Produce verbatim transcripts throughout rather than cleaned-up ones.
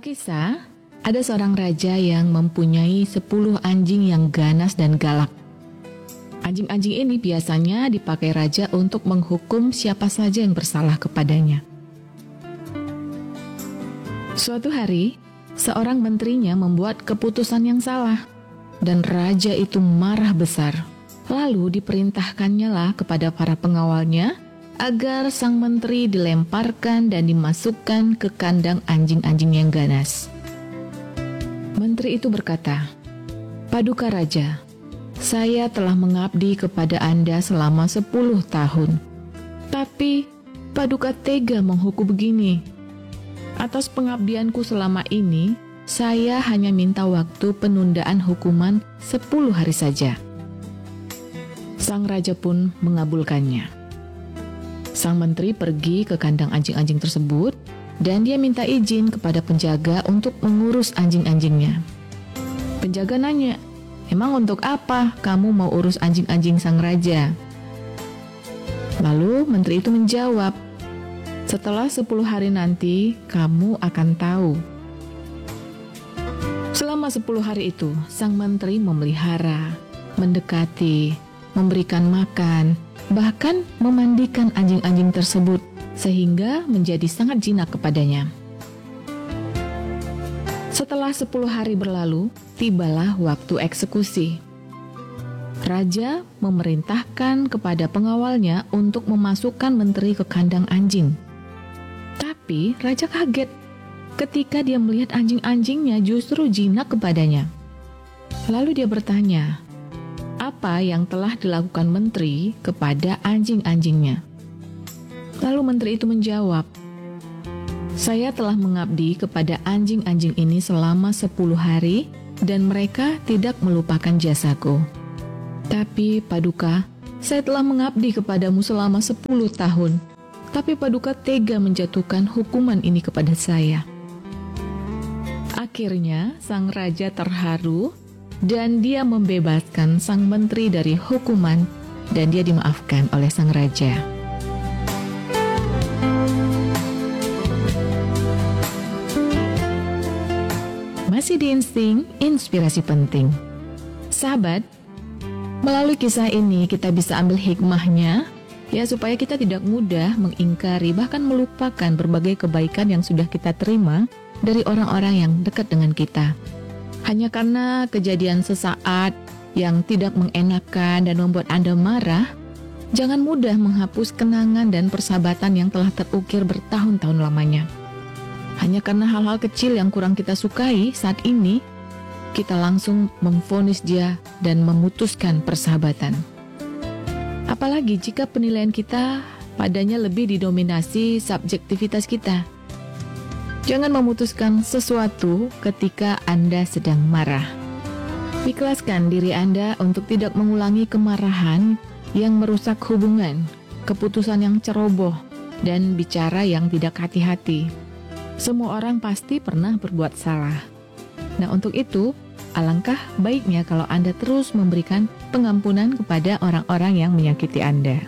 Alkisah, ada seorang raja yang mempunyai sepuluh anjing yang ganas dan galak. Anjing-anjing ini biasanya dipakai raja untuk menghukum siapa saja yang bersalah kepadanya. Suatu hari, seorang menterinya membuat keputusan yang salah, dan raja itu marah besar. Lalu diperintahkannya lah kepada para pengawalnya agar sang menteri dilemparkan dan dimasukkan ke kandang anjing-anjing yang ganas. Menteri itu berkata, "Paduka Raja, saya telah mengabdi kepada Anda selama sepuluh tahun. Tapi Paduka tega menghukum begini. Atas pengabdianku selama ini, saya hanya minta waktu penundaan hukuman sepuluh hari saja." Sang raja pun mengabulkannya. Sang menteri pergi ke kandang anjing-anjing tersebut dan dia minta izin kepada penjaga untuk mengurus anjing-anjingnya. Penjaga nanya, "Emang untuk apa kamu mau urus anjing-anjing sang raja?" Lalu menteri itu menjawab, "Setelah sepuluh hari nanti, kamu akan tahu." Selama sepuluh hari itu, sang menteri memelihara, mendekati, memberikan makan, bahkan memandikan anjing-anjing tersebut, sehingga menjadi sangat jinak kepadanya. Setelah sepuluh hari berlalu, tibalah waktu eksekusi. Raja memerintahkan kepada pengawalnya untuk memasukkan menteri ke kandang anjing. Tapi raja kaget ketika dia melihat anjing-anjingnya justru jinak kepadanya. Lalu dia bertanya, apa yang telah dilakukan menteri kepada anjing-anjingnya? Lalu menteri itu menjawab, "Saya telah mengabdi kepada anjing-anjing ini selama sepuluh hari dan mereka tidak melupakan jasaku. Tapi Paduka, saya telah mengabdi kepadamu selama sepuluh tahun, tapi Paduka tega menjatuhkan hukuman ini kepada saya." Akhirnya sang raja terharu dan dia membebaskan sang menteri dari hukuman dan dia dimaafkan oleh sang raja. Masih di Insting, inspirasi penting. Sahabat, melalui kisah ini kita bisa ambil hikmahnya, ya supaya kita tidak mudah mengingkari bahkan melupakan berbagai kebaikan yang sudah kita terima dari orang-orang yang dekat dengan kita. Hanya karena kejadian sesaat yang tidak mengenakan dan membuat Anda marah, jangan mudah menghapus kenangan dan persahabatan yang telah terukir bertahun-tahun lamanya. Hanya karena hal-hal kecil yang kurang kita sukai saat ini, kita langsung memvonis dia dan memutuskan persahabatan. Apalagi jika penilaian kita padanya lebih didominasi subjektivitas kita. Jangan memutuskan sesuatu ketika Anda sedang marah. Ikhlaskan diri Anda untuk tidak mengulangi kemarahan yang merusak hubungan, keputusan yang ceroboh, dan bicara yang tidak hati-hati. Semua orang pasti pernah berbuat salah. Nah, untuk itu, alangkah baiknya kalau Anda terus memberikan pengampunan kepada orang-orang yang menyakiti Anda.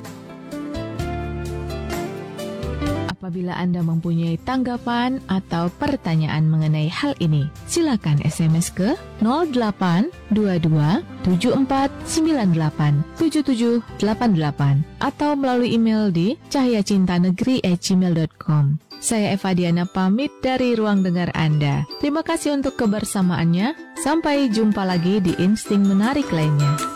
Apabila Anda mempunyai tanggapan atau pertanyaan mengenai hal ini, silakan S M S ke nol delapan dua dua tujuh empat sembilan delapan tujuh tujuh delapan delapan atau melalui email di cahyacintanegeri at gmail dot com. Saya Eva Diana pamit dari ruang dengar Anda. Terima kasih untuk kebersamaannya. Sampai jumpa lagi di Insting Menarik lainnya.